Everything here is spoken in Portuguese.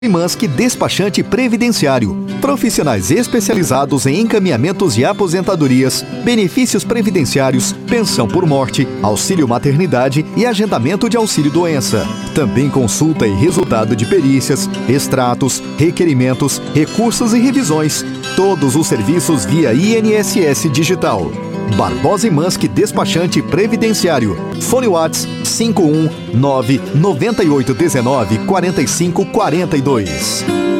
Mansky Despachante Previdenciário. Profissionais especializados em encaminhamentos de aposentadorias, benefícios previdenciários, pensão por morte, auxílio maternidade e agendamento de auxílio-doença. Também consulta e resultado de perícias, extratos, requerimentos, recursos e revisões. Todos os serviços via INSS Digital. Barbosa e Mansky Despachante Previdenciário. Fone WhatsApp 519 9819 4542.